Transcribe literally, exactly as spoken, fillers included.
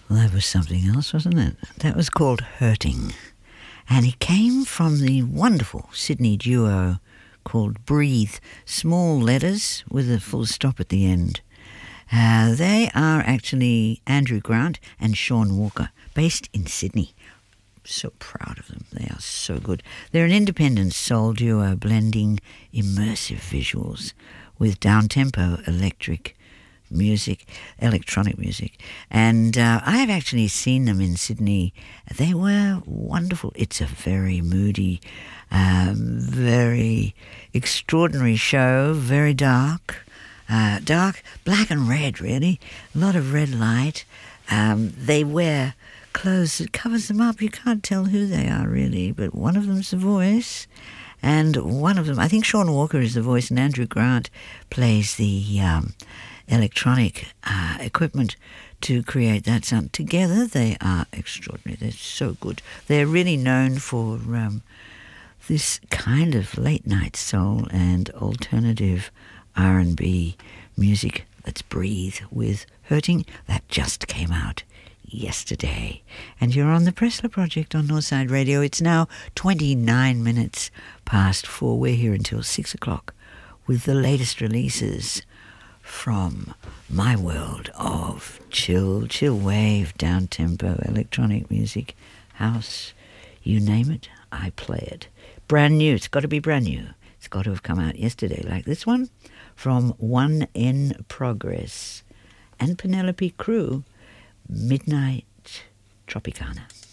Well, that was something else, wasn't it? That was called Hurting. And it came from the wonderful Sydney duo called Breathe. Small letters with a full stop at the end. Uh, they are actually Andrew Grant and Sean Walker, based in Sydney. So proud of them. They are so good. They're an independent soul duo blending immersive visuals with down-tempo electric music, electronic music. And uh, I have actually seen them in Sydney. They were wonderful. It's a very moody, um, very extraordinary show, very dark. Uh, dark, black and red, really. A lot of red light. Um, they wear clothes that covers them up. You can't tell who they are, really, but one of them's the voice. And one of them, I think Sean Walker is the voice, and Andrew Grant plays the um, electronic uh, equipment to create that sound. Together, they are extraordinary. They're so good. They're really known for um, this kind of late-night soul and alternative R and B music. Let's Breathe with Hurting. That just came out yesterday. And you're on the Pressler Project on Northside Radio. It's now twenty-nine minutes past four. We're here until six o'clock with the latest releases from my world of chill, chill wave, down-tempo, electronic music, house, you name it, I play it. Brand new. It's got to be brand new. It's got to have come out yesterday, like this one from One in Progress and Penelope Crew, Midnight Tropicana.